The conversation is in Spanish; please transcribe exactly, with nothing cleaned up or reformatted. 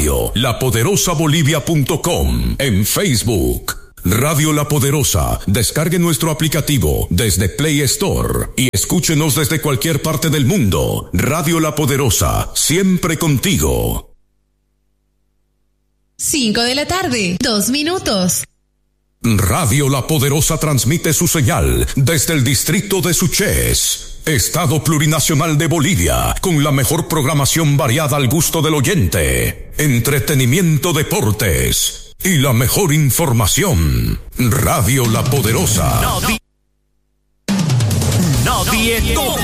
radio la poderosa bolivia punto com, en Facebook Radio La Poderosa. Descargue nuestro aplicativo desde Play Store y escúchenos desde cualquier parte del mundo. Radio La Poderosa, siempre contigo. Cinco de la tarde, dos minutos. Radio La Poderosa transmite su señal desde el distrito de Suchez, Estado Plurinacional de Bolivia, con la mejor programación variada al gusto del oyente, entretenimiento, deportes y la mejor información. Radio La Poderosa. Nadie, nadie toca